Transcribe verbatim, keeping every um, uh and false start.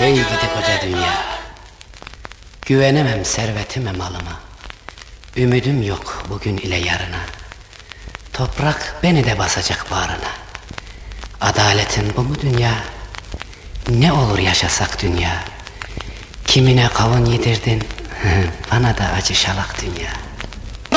Ey gidi koca dünya, güvenemem servetime malıma. Ümidim yok bugün ile yarına. Toprak beni de basacak bağrına. Adaletin bu mu dünya? Ne olur yaşasak dünya. Kimine kavun yedirdin, bana da acı şalak dünya.